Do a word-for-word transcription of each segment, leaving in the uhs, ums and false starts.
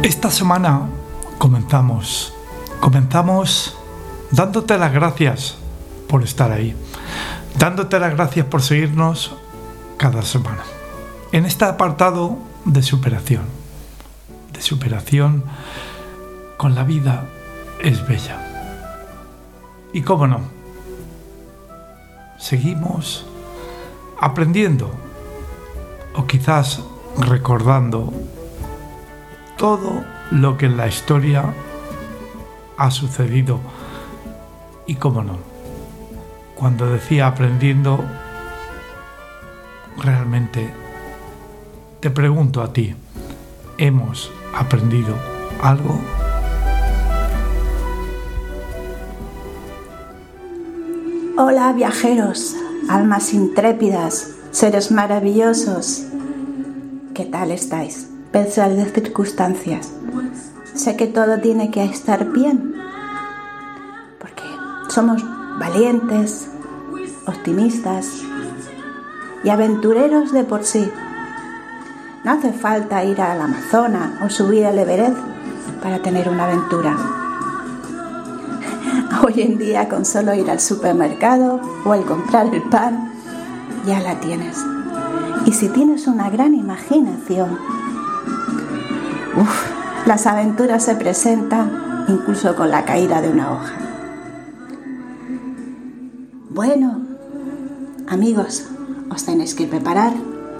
Esta semana comenzamos, comenzamos dándote las gracias por estar ahí, dándote las gracias por seguirnos cada semana. En este apartado de superación, de superación con la vida es bella. Y cómo no, seguimos aprendiendo o quizás recordando todo lo que en la historia ha sucedido. Y cómo no, cuando decía aprendiendo, realmente te pregunto a ti, ¿hemos aprendido algo? Hola viajeros, almas intrépidas, seres maravillosos. ¿Qué tal estáis? Pese a las circunstancias. Sé que todo tiene que estar bien, porque somos valientes, optimistas y aventureros de por sí. No hace falta ir al Amazonas o subir al Everest para tener una aventura. Hoy en día, con solo ir al supermercado o el comprar el pan, ya la tienes. Y si tienes una gran imaginación, uf, las aventuras se presentan incluso con la caída de una hoja. Bueno, amigos, os tenéis que preparar.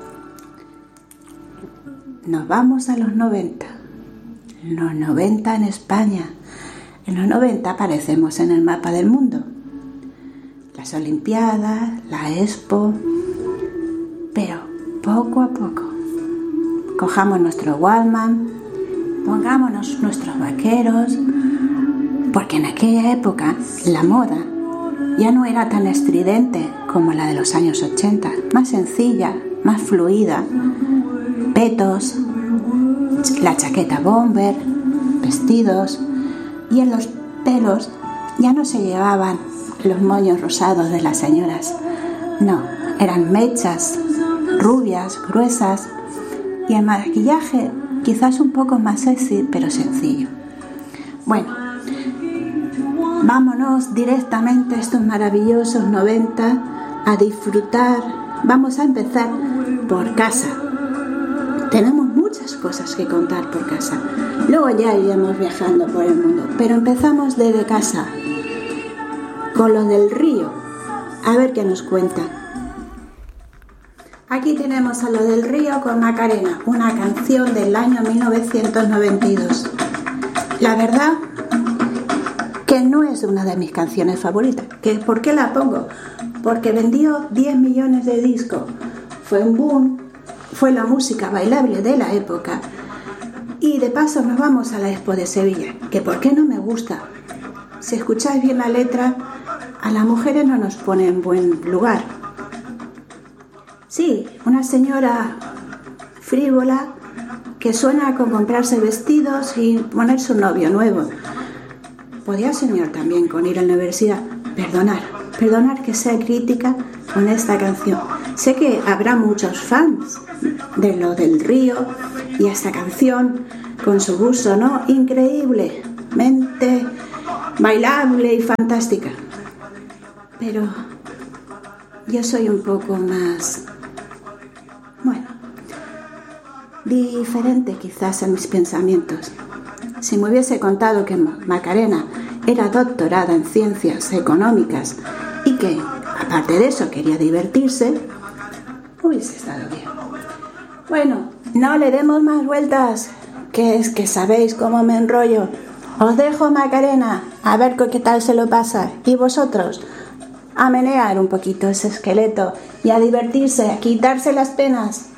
Nos vamos a los noventa. Los noventa en España. En los noventa aparecemos en el mapa del mundo. Las Olimpiadas, la Expo. Pero poco a poco. Cojamos nuestro Walkman, pongámonos nuestros vaqueros, porque en aquella época la moda ya no era tan estridente como la de los años ochenta, más sencilla, más fluida, petos, la chaqueta bomber, vestidos, y en los pelos ya no se llevaban los moños rosados de las señoras, no, eran mechas rubias, gruesas, y el maquillaje quizás un poco más sexy, pero sencillo. Bueno, vámonos directamente a estos maravillosos noventa a disfrutar. Vamos a empezar por casa. Tenemos muchas cosas que contar por casa. Luego ya iremos viajando por el mundo, pero empezamos desde casa con lo del río. A ver qué nos cuenta. Aquí tenemos a Lo del Río con Macarena, una canción del año mil novecientos noventa y dos. La verdad que no es una de mis canciones favoritas. ¿Qué, ¿Por qué la pongo? Porque vendió diez millones de discos. Fue un boom, fue la música bailable de la época. Y de paso nos vamos a la Expo de Sevilla, que ¿por qué no me gusta? Si escucháis bien la letra, a las mujeres no nos pone en buen lugar. Sí, una señora frívola que suena con comprarse vestidos y ponerse un novio nuevo. Podría soñar también con ir a la universidad. Perdonar, perdonar que sea crítica con esta canción. Sé que habrá muchos fans de Lo del Río y esta canción con su gusto, ¿no? Increíblemente bailable y fantástica. Pero yo soy un poco más... Bueno, diferente quizás en mis pensamientos. Si me hubiese contado que Macarena era doctorada en ciencias económicas y que, aparte de eso, quería divertirse, hubiese estado bien. Bueno, no le demos más vueltas, que es que sabéis cómo me enrollo. Os dejo, Macarena, a ver qué tal se lo pasa. Y vosotros, a menear un poquito ese esqueleto y a divertirse, a quitarse las penas.